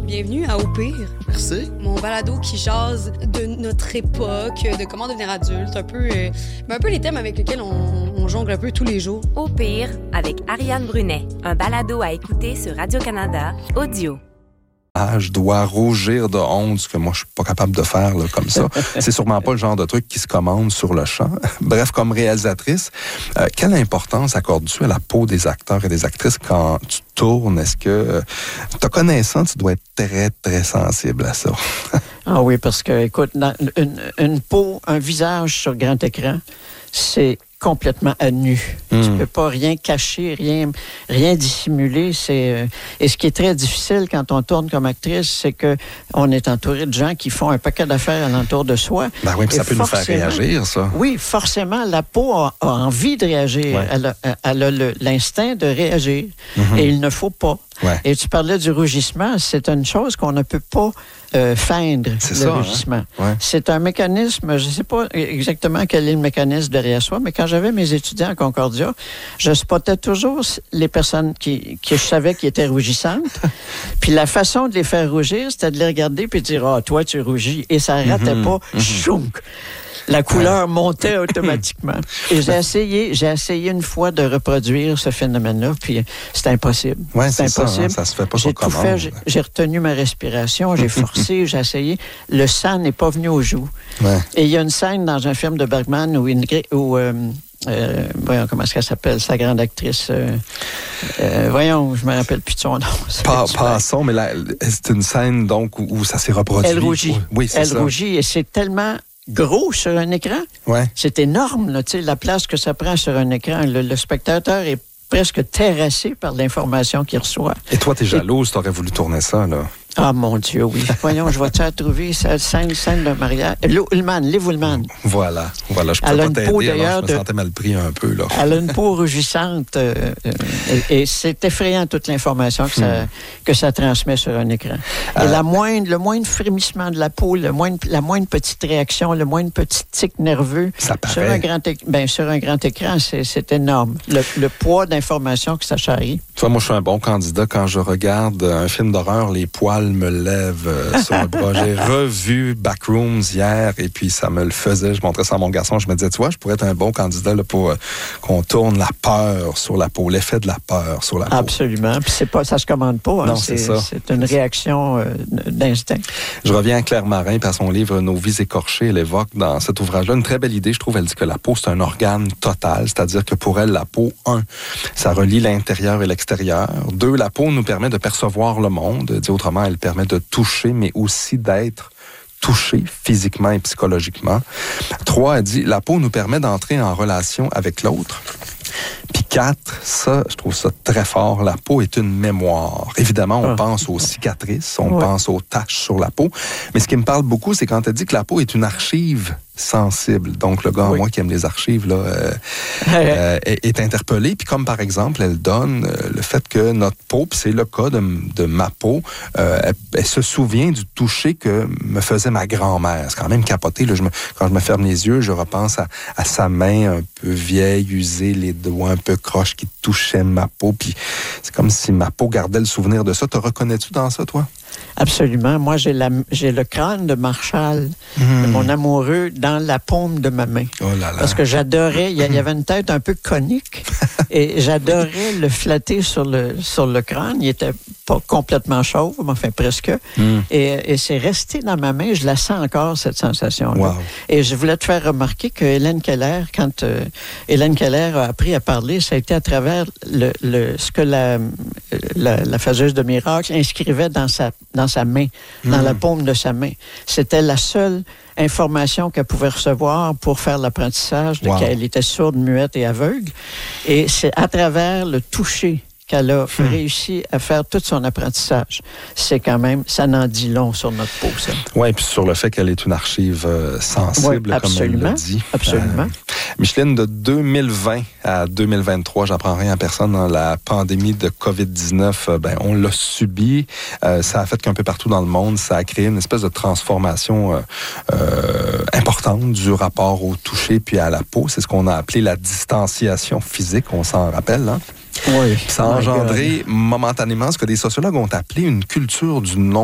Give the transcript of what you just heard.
Bienvenue à Au pire. Merci. Mon balado qui jase de notre époque, de comment devenir adulte, un peu les thèmes avec lesquels on jongle un peu tous les jours. Au pire, avec Ariane Brunet, un balado à écouter sur Radio-Canada, audio. Je dois rougir de honte, ce que moi, je suis pas capable de faire là, comme ça. C'est sûrement pas le genre de truc qui se commande sur le champ. Bref, comme réalisatrice, quelle importance accordes-tu à la peau des acteurs et des actrices quand tu tournes? Est-ce que, te connaissant, tu dois être très, très sensible à ça? Ah oui, parce que, écoute, une peau, un visage sur grand écran, c'est complètement à nu. Tu peux pas rien cacher, rien dissimuler. Et ce qui est très difficile quand on tourne comme actrice, c'est que on est entouré de gens qui font un paquet d'affaires alentour de soi. Ben oui, puis ça peut nous faire réagir, ça. Oui, forcément, la peau a envie de réagir. Ouais. Elle a l'instinct de réagir. Et il ne faut pas. Ouais. Et tu parlais du rougissement, c'est une chose qu'on ne peut pas feindre, le rougissement. Hein? Ouais. C'est un mécanisme, je ne sais pas exactement quel est le mécanisme derrière soi, mais quand j'avais mes étudiants à Concordia, je spottais toujours les personnes qui je savais qui étaient rougissantes. Puis la façon de les faire rougir, c'était de les regarder puis de dire « Ah, toi, tu rougis ». Et ça ne ratait pas. Chounk! La couleur montait automatiquement. Et j'ai essayé une fois de reproduire ce phénomène-là, puis c'est impossible. Ouais, c'est impossible. Ça se fait pas sur commande. J'ai tout fait, j'ai retenu ma respiration, j'ai forcé, j'ai essayé. Le sang n'est pas venu aux joues. Ouais. Et il y a une scène dans un film de Bergman où voyons, comment est-ce qu'elle s'appelle, sa grande actrice? Voyons, je me rappelle plus de son nom. Passons, mais là, c'est une scène donc où ça s'est reproduit. Elle rougit. Oui, c'est ça. Elle rougit et c'est tellement gros sur un écran. Ouais. C'est énorme, là, la place que ça prend sur un écran. Le spectateur est presque terrassé par l'information qu'il reçoit. Et toi, t'es jalouse, t'aurais voulu tourner ça, là. Ah, mon Dieu, oui. Voyons, je vais-tu la trouver, cette scène de mariage. Liv Ullmann. Voilà. Je peux pas t'aider, alors je me sentais mal pris un peu, là. Elle a une peau rougissante et c'est effrayant toute l'information que ça transmet sur un écran. Et le moindre frémissement de la peau, la moindre petite réaction, le moindre petit tic nerveux ça sur un grand écran, c'est énorme. Le poids d'information que ça charrie. Tu vois, moi, je suis un bon candidat. Quand je regarde un film d'horreur, les poils me lèvent sur le bras. J'ai revu Backrooms hier et puis ça me le faisait. Je montrais ça à mon garçon. Je me disais, tu vois, je pourrais être un bon candidat là, pour qu'on tourne la peur sur la peau, l'effet de la peur sur la peau. Absolument. Puis ça se commande pas. Hein. Non, c'est ça. C'est une réaction d'instinct. Je reviens à Claire Marin par son livre Nos vies écorchées. Elle évoque dans cet ouvrage-là une très belle idée. Je trouve, elle dit que la peau, c'est un organe total. C'est-à-dire que pour elle, la peau, ça relie l'intérieur et l'extérieur. 2, la peau nous permet de percevoir le monde. Dit autrement, elle permet de toucher, mais aussi d'être touché physiquement et psychologiquement. 3, elle dit, la peau nous permet d'entrer en relation avec l'autre. Puis 4, ça, je trouve ça très fort, la peau est une mémoire. Évidemment, on pense aux cicatrices, on pense aux taches sur la peau, mais ce qui me parle beaucoup, c'est quand elle dit que la peau est une archive sensible. Donc, le gars, moi qui aime les archives, là, est interpellé. Puis comme par exemple, elle donne le fait que notre peau, puis c'est le cas de ma peau, elle se souvient du toucher que me faisait ma grand-mère. C'est quand même capoté. Là, quand je me ferme les yeux, je repense à sa main un peu vieille, usée, les doigts un peu croches qui touchaient ma peau. Puis c'est comme si ma peau gardait le souvenir de ça. Te reconnais-tu dans ça, toi? Absolument. Moi, j'ai le crâne de Marshall, de mon amoureux, dans la paume de ma main. Oh là là. Parce que j'adorais, il y avait une tête un peu conique et j'adorais le flatter sur le crâne. Il était pas complètement chauve, mais enfin presque. Et c'est resté dans ma main. Je la sens encore, cette sensation-là. Wow. Et je voulais te faire remarquer que Hélène Keller, quand Hélène Keller a appris à parler, ça a été à travers ce que la faseuse de miracle inscrivait dans sa main, dans la paume de sa main. C'était la seule information qu'elle pouvait recevoir pour faire l'apprentissage, qu'elle était sourde, muette et aveugle. Et c'est à travers le toucher qu'elle a réussi à faire tout son apprentissage. C'est quand même, ça n'en dit long sur notre peau, ça. Oui, puis sur le fait qu'elle est une archive sensible, comme elle l'a dit. Absolument. Micheline, de 2020 à 2023, j'apprends rien à personne, dans la pandémie de COVID-19, on l'a subi. Ça a fait qu'un peu partout dans le monde, ça a créé une espèce de transformation importante du rapport au toucher puis à la peau. C'est ce qu'on a appelé la distanciation physique, on s'en rappelle, hein? Oui. Ça a engendré momentanément ce que des sociologues ont appelé une culture du non